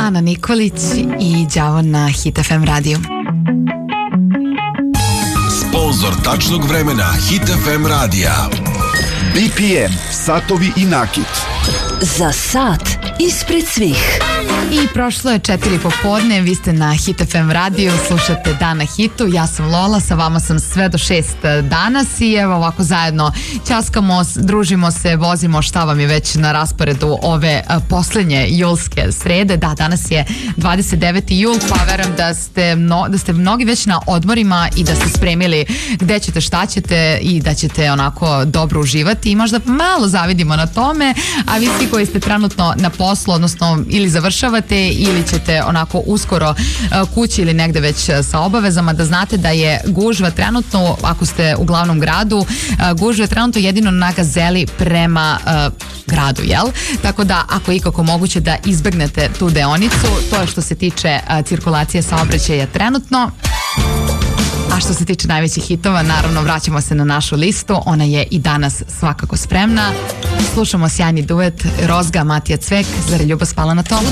Ana Nikolić i Đavo na Hit FM radiju. Sponzor tačnog vremena Hit FM radija. BPM, satovi i nakit. Za sat ispred svih. I prošlo je 4 popodne, vi ste na Hit FM radiju, slušate Dan na hitu, ja sam Lola, sa vama sam sve do 6 danas i evo ovako zajedno ćaskamo, družimo se, vozimo šta vam je već na rasporedu ove poslednje julske srede. Da, danas je 29. jul, pa verujem da ste mnogi već na odmorima i da ste spremili gde ćete, šta ćete i da ćete onako dobro uživati i možda malo zavidimo na tome, a vi svi koji ste trenutno na poslu, odnosno ili završavate ili ćete onako uskoro kući ili negde već sa obavezama, da znate da je gužva trenutno, ako ste u glavnom gradu, gužva je trenutno jedino na Gazeli prema gradu, jel? Tako da ako je ikako moguće da izbegnete tu deonicu, to je što se tiče cirkulacije saobraćaja trenutno. A što se tiče najvećih hitova, naravno vraćamo se na našu listu, ona je i danas svakako spremna. Slušamo sjajni duet Rozga, Matija Cvek, Zar je ljubav spala na tolu?